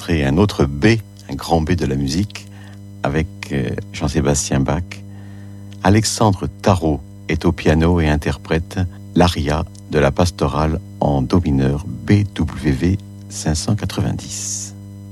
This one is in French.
montrer un autre B, un grand B de la musique, avec Jean-Sébastien Bach. Alexandre Tarot est au piano et interprète l'aria de la pastorale en do mineur BWV 590.